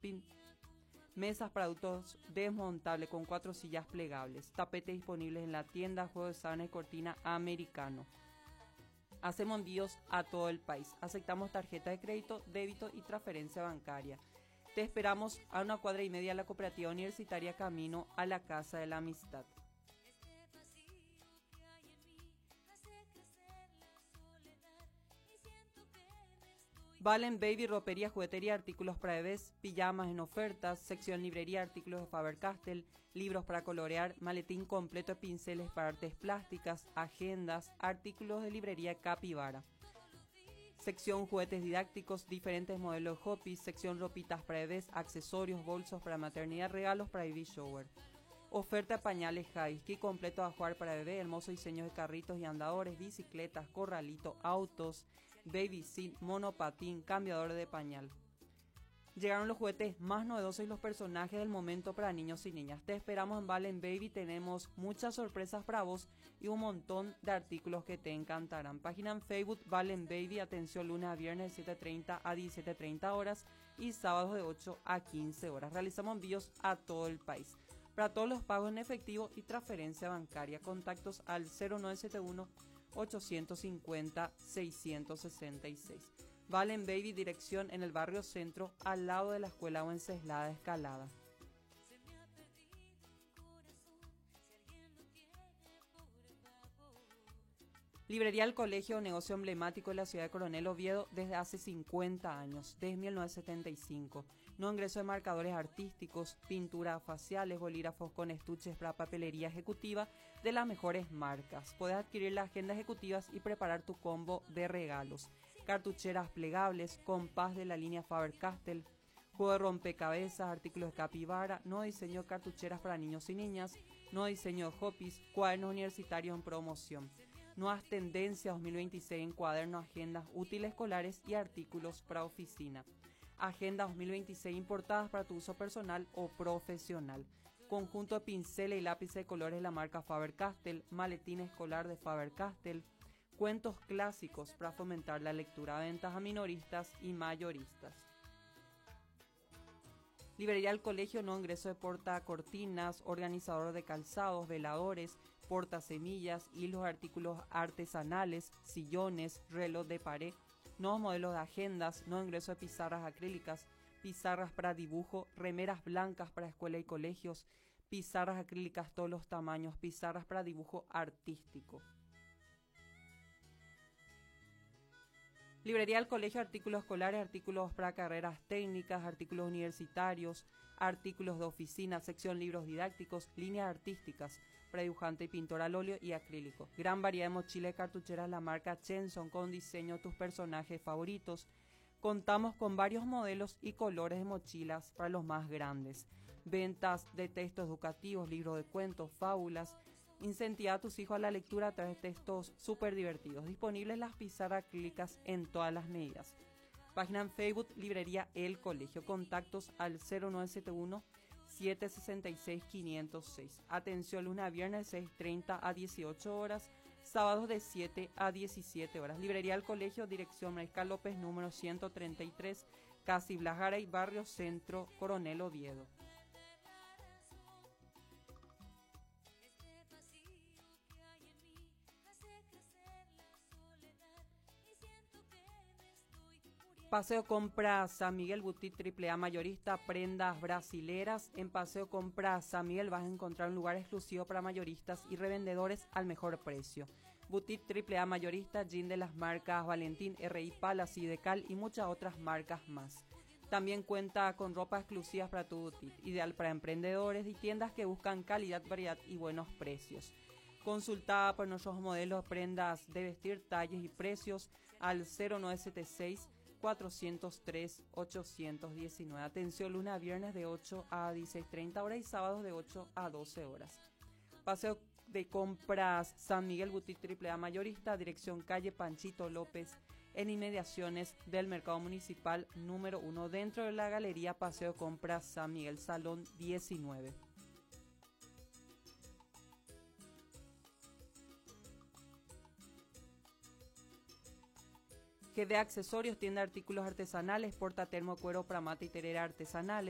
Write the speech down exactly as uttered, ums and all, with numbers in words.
camping, mesas para adultos desmontables con cuatro sillas plegables, tapetes disponibles en la tienda, juegos de sábana y cortina americano. Hacemos envíos a todo el país. Aceptamos tarjeta de crédito, débito y transferencia bancaria. Te esperamos a una cuadra y media de la Cooperativa Universitaria camino a la Casa de la Amistad. Valen Baby, ropería, juguetería, artículos para bebés, pijamas en ofertas, sección librería, artículos de Faber-Castell, libros para colorear, maletín completo de pinceles para artes plásticas, agendas, artículos de librería Capibara. Sección juguetes didácticos, diferentes modelos de hoppies, sección ropitas para bebés, accesorios, bolsos para maternidad, regalos para baby shower. Oferta de pañales Husky, completo a jugar para bebé, hermoso diseño de carritos y andadores, bicicletas, corralito, autos, baby seat, monopatín, cambiador de pañal. Llegaron los juguetes más novedosos y los personajes del momento para niños y niñas. Te esperamos en Valen Baby, tenemos muchas sorpresas para vos y un montón de artículos que te encantarán. Página en Facebook Valen Baby, atención lunes a viernes de siete treinta a diecisiete treinta horas y sábados de ocho a quince horas. Realizamos envíos a todo el país. Para todos los pagos en efectivo y transferencia bancaria, contactos al cero nueve siete uno, ocho cinco cero, seis seis seis. Valen Baby, dirección en el barrio Centro, al lado de la escuela Wenceslada de Escalada. Librería El Colegio, negocio emblemático de la ciudad de Coronel Oviedo desde hace cincuenta años, desde mil novecientos setenta y cinco. No ingreso de marcadores artísticos, pinturas faciales, bolígrafos con estuches para papelería ejecutiva de las mejores marcas. Puedes adquirir las agendas ejecutivas y preparar tu combo de regalos. Cartucheras plegables, compás de la línea Faber-Castell, juego de rompecabezas, artículos de Capibara, nuevo diseño de cartucheras para niños y niñas, nuevo diseño de hoppies, cuadernos universitarios en promoción. Nuevas tendencias dos mil veintiséis en cuadernos, agendas, útiles escolares y artículos para oficina. Agenda dos mil veintiséis importadas para tu uso personal o profesional. Conjunto de pinceles y lápices de colores de la marca Faber-Castell, maletín escolar de Faber-Castell, cuentos clásicos para fomentar la lectura, ventas a minoristas y mayoristas. Librería El Colegio, no ingreso de portacortinas, organizador de calzados, veladores, portasemillas, hilos, artículos artesanales, sillones, reloj de pared, nuevos modelos de agendas, no ingreso de pizarras acrílicas, pizarras para dibujo, remeras blancas para escuela y colegios, pizarras acrílicas todos los tamaños, pizarras para dibujo artístico. Librería del Colegio, artículos escolares, artículos para carreras técnicas, artículos universitarios, artículos de oficina, sección libros didácticos, líneas artísticas para dibujante y pintor al óleo y acrílico. Gran variedad de mochilas y cartucheras de la marca Chenson con diseño de tus personajes favoritos. Contamos con varios modelos y colores de mochilas para los más grandes. Ventas de textos educativos, libros de cuentos, fábulas. Incentiva a tus hijos a la lectura a través de textos súper divertidos. Disponibles las pizarras acrílicas en todas las medidas. Página en Facebook, Librería El Colegio. Contactos al cero nueve siete uno, siete seis seis, cinco cero seis. Atención lunes a viernes seis treinta a dieciocho horas. Sábados de siete a diecisiete horas. Librería El Colegio, dirección Mariscal López, número ciento treinta y tres, Casi Blajara y Barrio Centro, Coronel Oviedo. Paseo Compra San Miguel, Boutique Triple A mayorista, prendas brasileras. En Paseo Compra San Miguel vas a encontrar un lugar exclusivo para mayoristas y revendedores al mejor precio. Boutique Triple A mayorista, jean de las marcas Valentín, R I Palace, Idecal y muchas otras marcas más. También cuenta con ropa exclusiva para tu boutique, ideal para emprendedores y tiendas que buscan calidad, variedad y buenos precios. Consulta por nuestros modelos, prendas de vestir, talles y precios al cero nueve siete seis, cuatro cero tres, ocho uno nueve. Atención lunes a viernes de ocho a dieciséis treinta horas y sábados de ocho a doce horas. Paseo de Compras San Miguel, Boutique Triple A mayorista, dirección calle Panchito López, en inmediaciones del Mercado Municipal número uno, dentro de la Galería Paseo Compras San Miguel, Salón diecinueve. G D Accesorios, tienda de artículos artesanales, porta termo, cuero, pramata y terera artesanales.